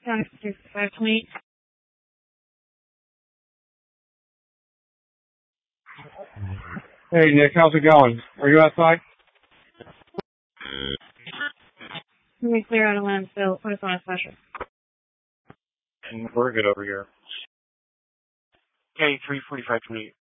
528. Hey, Nick, how's it going? Are you outside? We clear out a landfill. What is on a pressure? We're good over here. Okay, 34528.